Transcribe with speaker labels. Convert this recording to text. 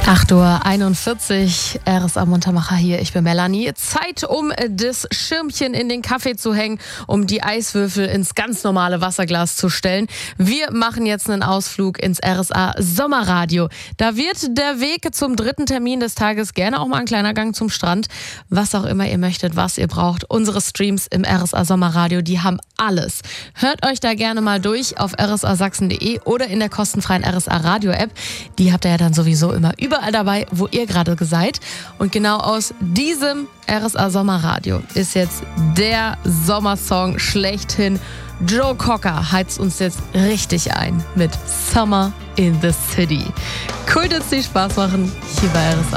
Speaker 1: 8:41 Uhr, RSA Muntermacher hier, ich bin Melanie. Zeit, um das Schirmchen in den Kaffee zu hängen, um die Eiswürfel ins ganz normale Wasserglas zu stellen. Wir machen jetzt einen Ausflug ins RSA Sommerradio. Da wird der Weg zum dritten Termin des Tages, gerne auch mal ein kleiner Gang zum Strand, was auch immer ihr möchtet, was ihr braucht. Unsere Streams im RSA Sommerradio, die haben alles. Hört euch da gerne mal durch auf rsasachsen.de oder in der kostenfreien RSA Radio App. Die habt ihr ja dann sowieso immer überall dabei, wo ihr gerade seid. Und genau aus diesem RSA Sommerradio ist jetzt der Sommersong schlechthin. Joe Cocker heizt uns jetzt richtig ein mit Summer in the City. Cool, dass die Spaß machen hier bei RSA.